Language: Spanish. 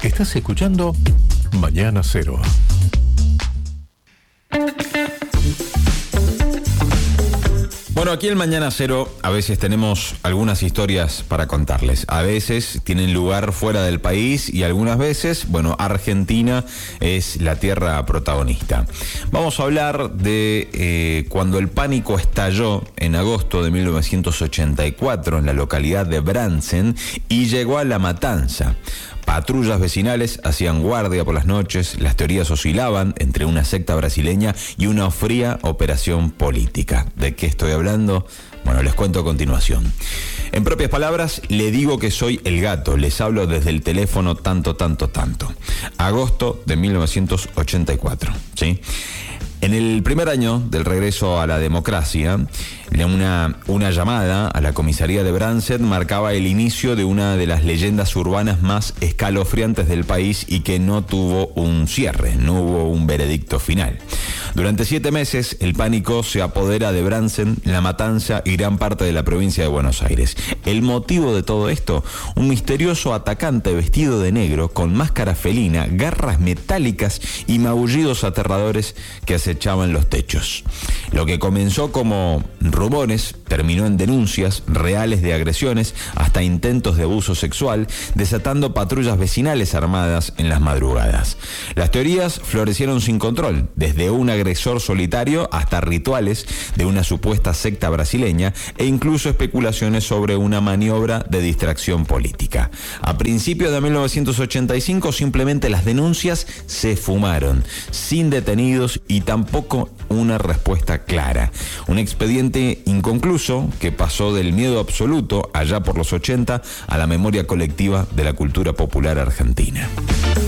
Estás escuchando Mañana Cero. Bueno, aquí en Mañana Cero a veces tenemos algunas historias para contarles. A veces tienen lugar fuera del país y algunas veces, bueno, Argentina es la tierra protagonista. Vamos a hablar de cuando el pánico estalló en agosto de 1984 en la localidad de Brandsen y llegó a La Matanza. Patrullas vecinales hacían guardia por las noches, las teorías oscilaban entre una secta brasileña y una fría operación política. ¿De qué estoy hablando? Bueno, les cuento a continuación. En propias palabras, le digo que soy el gato, les hablo desde el teléfono tanto. Agosto de 1984, ¿sí? En el primer año del regreso a la democracia, una llamada a la comisaría de Brandsen marcaba el inicio de una de las leyendas urbanas más escalofriantes del país y que no tuvo un cierre, no hubo un veredicto final. Durante 7 meses, el pánico se apodera de Brandsen, La Matanza y gran parte de la provincia de Buenos Aires. El motivo de todo esto, un misterioso atacante vestido de negro, con máscara felina, garras metálicas y maullidos aterradores que acechaban los techos. Lo que comenzó como rumores terminó en denuncias reales de agresiones hasta intentos de abuso sexual, desatando patrullas vecinales armadas en las madrugadas. Las teorías florecieron sin control, desde un agresor solitario hasta rituales de una supuesta secta brasileña e incluso especulaciones sobre una maniobra de distracción política. A principios de 1985 simplemente las denuncias se fumaron, sin detenidos y tampoco una respuesta clara. Un expediente inconcluso que pasó del miedo absoluto allá por los 80 a la memoria colectiva de la cultura popular argentina.